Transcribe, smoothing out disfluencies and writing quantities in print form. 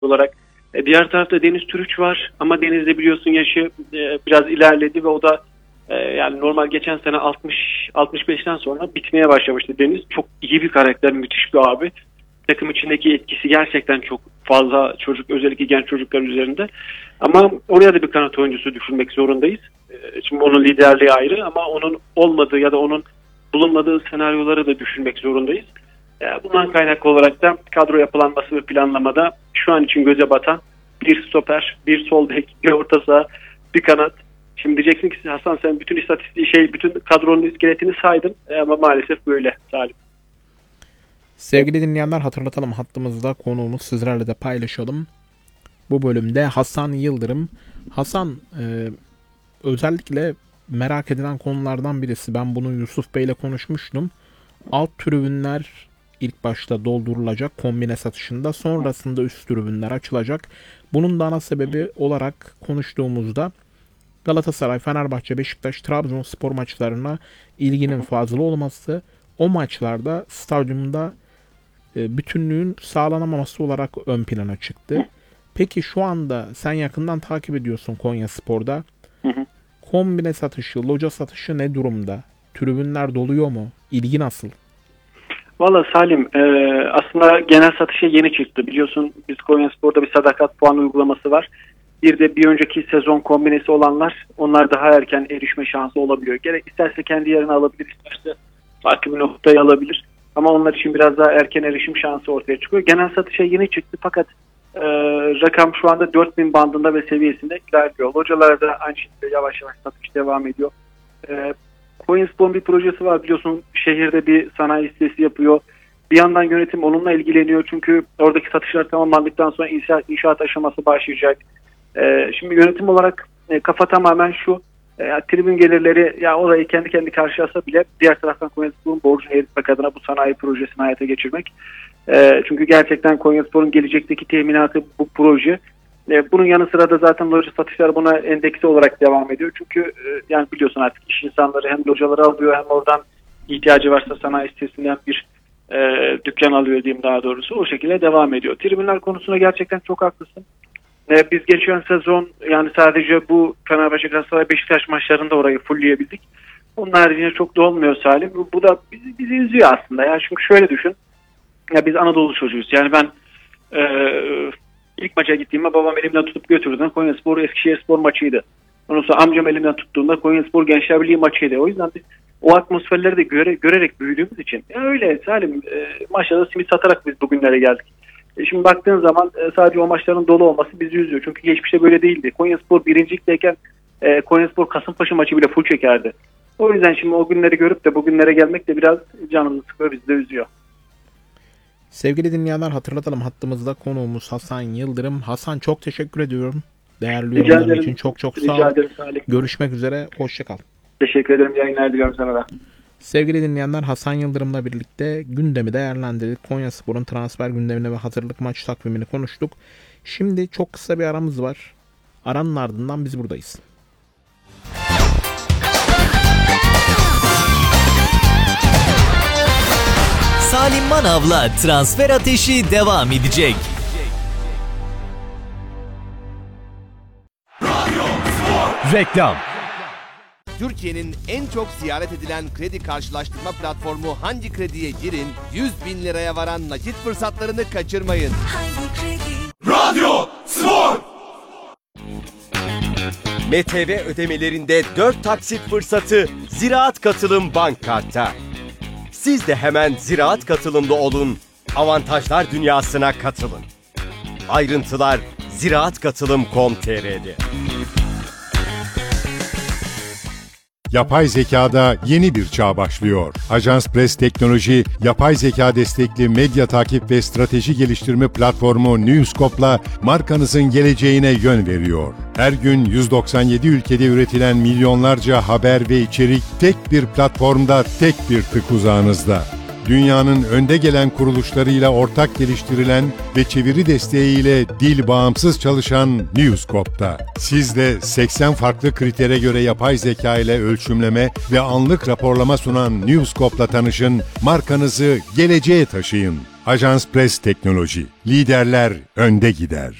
olarak. Diğer tarafta Deniz Türüç var ama Deniz'de biliyorsun yaşı biraz ilerledi ve o da yani normal geçen sene 60-65'ten sonra bitmeye başlamıştı Deniz. Çok iyi bir karakter, müthiş bir abi. Takım içindeki etkisi gerçekten çok fazla, özellikle genç çocuklar üzerinde. Ama oraya da bir kanat oyuncusu düşünmek zorundayız. Şimdi onun liderliği ayrı ama onun olmadığı ya da onun bulunmadığı senaryoları da düşünmek zorundayız. Bundan kaynaklı olarak da kadro yapılanması ve planlamada şu an için göze batan bir stoper, bir sol bek, bir orta saha, bir kanat. Şimdi diyeceksin ki Hasan sen bütün bütün kadronun iskeletini saydın ama maalesef böyle Salim. Sevgili dinleyenler, hatırlatalım, hattımızda konuğumuz, sizlerle de paylaşalım. Bu bölümde Hasan Yıldırım. Hasan özellikle merak edilen konulardan birisi. Ben bunu Yusuf Bey ile konuşmuştum. Alt tribünler ilk başta doldurulacak kombine satışında. Sonrasında üst tribünler açılacak. Bunun da ana sebebi olarak konuştuğumuzda Galatasaray, Fenerbahçe, Beşiktaş, Trabzonspor maçlarına ilginin fazla olması, o maçlarda stadyumda bütünlüğün sağlanamaması olarak ön plana çıktı. Peki şu anda sen yakından takip ediyorsun Konyaspor'da. Kombine satışı, loca satışı ne durumda? Tribünler doluyor mu? İlgi nasıl? Valla Salim, aslında genel satışa yeni çıktı. Biliyorsun biz Konyaspor'da bir sadakat puanı uygulaması var. Bir de bir önceki sezon kombinesi olanlar, onlar daha erken erişme şansı olabiliyor. Gerek isterse kendi yerine alabilir, isterse farklı bir noktaya alabilir. Ama onlar için biraz daha erken erişim şansı ortaya çıkıyor. Genel satışa yeni çıktı fakat rakam şu anda 4000 bandında ve seviyesinde ilerliyor. Localarda da aynı şekilde yavaş yavaş satış devam ediyor. Konyaspor'un bir projesi var, biliyorsun şehirde bir sanayi sitesi yapıyor. Bir yandan yönetim onunla ilgileniyor çünkü oradaki satışlar tamamlandıktan sonra inşaat aşaması başlayacak. Şimdi yönetim olarak kafa tamamen şu, tribün gelirleri ya orayı kendi karşılasa bile diğer taraftan Konyaspor'un borcunu eritmek adına bu sanayi projesini hayata geçirmek. Çünkü gerçekten Konyaspor'un gelecekteki teminatı bu proje. Bunun yanı sıra da zaten loja satışlar buna endeksi olarak devam ediyor. Çünkü yani biliyorsun artık iş insanları hem lojaları alıyor hem oradan ihtiyacı varsa sanayi sitesinden bir dükkan alıyor diyeyim daha doğrusu. O şekilde devam ediyor. Tribünler konusunda gerçekten çok haklısın. Biz geçen sezon yani sadece bu Fenerbahçe, Galatasaray, Beşiktaş maçlarında orayı fullleyebildik. Onun haricinde çok da olmuyor Salim. Bu da bizi üzüyor aslında. Yani çünkü şöyle düşün. Ya biz Anadolu çocuğuyuz. Yani ben ilk maça gittiğimde babam elimden tutup götürdü. Konyaspor Eskişehirspor maçıydı. Ondan sonra amcam elimden tuttuğunda Konyaspor Gençler Birliği maçıydı. O yüzden biz o atmosferleri de görerek büyüdüğümüz için. Ya öyle Salim, maçlarda simit satarak biz bugünlere geldik. Şimdi baktığın zaman sadece o maçların dolu olması bizi üzüyor. Çünkü geçmişte böyle değildi. Konyaspor birincilikteyken Konyaspor Kasımpaşa maçı bile full çekerdi. O yüzden şimdi o günleri görüp de bugünlere gelmek de biraz canımızı sıkıyor, bizi de üzüyor. Sevgili dinleyenler, hatırlatalım, hattımızda konuğumuz Hasan Yıldırım. Hasan, çok teşekkür ediyorum. Değerli yorumların için çok sağ ol. Görüşmek üzere, hoşça kal. Teşekkür ederim, yayınlar diliyorum sana da. Sevgili dinleyenler, Hasan Yıldırım'la birlikte gündemi değerlendirdik. Konyaspor'un transfer gündemine ve hazırlık maç takvimini konuştuk. Şimdi çok kısa bir aramız var. Aranın ardından biz buradayız. Salim Manav'la transfer ateşi devam edecek. Reklam. Türkiye'nin en çok ziyaret edilen kredi karşılaştırma platformu Hangi Kredi'ye girin, 100 bin liraya varan nakit fırsatlarını kaçırmayın. Radyo Spor. MTV ödemelerinde 4 taksit fırsatı Ziraat Katılım Bank Kart'ta. Siz de hemen Ziraat Katılımlı olun, avantajlar dünyasına katılın. Ayrıntılar ziraatkatılım.com.tr'de. Yapay zekada yeni bir çağ başlıyor. Ajans Press Teknoloji, yapay zeka destekli medya takip ve strateji geliştirme platformu Newscope'la markanızın geleceğine yön veriyor. Her gün 197 ülkede üretilen milyonlarca haber ve içerik tek bir platformda, tek bir tık uzağınızda. Dünyanın önde gelen kuruluşlarıyla ortak geliştirilen ve çeviri desteğiyle dil bağımsız çalışan Newscope'da. Siz de 80 farklı kritere göre yapay zeka ile ölçümleme ve anlık raporlama sunan Newscope'la tanışın, markanızı geleceğe taşıyın. Ajans Press Teknoloji. Liderler önde gider.